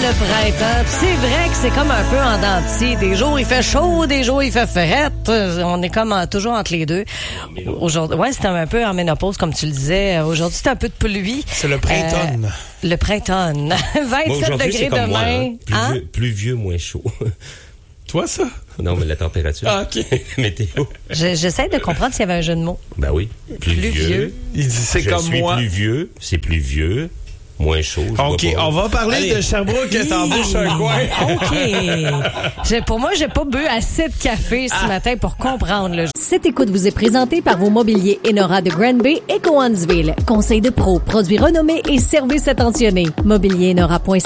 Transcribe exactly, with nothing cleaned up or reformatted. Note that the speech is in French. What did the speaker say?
le printemps. Puis c'est vrai que c'est comme un peu en dents de scie. Des jours, il fait chaud, des jours, il fait frette. On est comme en, toujours entre les deux. Aujourd'hui, ouais, c'était un peu en ménopause, comme tu le disais. Aujourd'hui, c'est un peu de pluie. C'est le printemps. Euh, le printemps. vingt-sept degrés demain. Moi, hein? Plus, hein? vieux, plus vieux, moins chaud. Toi, ça? Non, mais la température. Ah, OK. Météo. Je, j'essaie de comprendre s'il y avait un jeu de mots. Ben oui. Plus, plus vieux. vieux. Il dit c'est je comme suis moi. plus vieux. C'est plus vieux. Moins chaud. OK, on va parler Allez. de Sherbrooke que t'embauches un coin. OK. J'ai, pour moi, j'ai pas bu assez de café ce ah. matin pour comprendre. Là. Cette écoute vous est présentée par vos mobiliers Enora de Granby et Cowansville. Conseil de pro, produits renommés et services attentionnés. mobilier enora point c a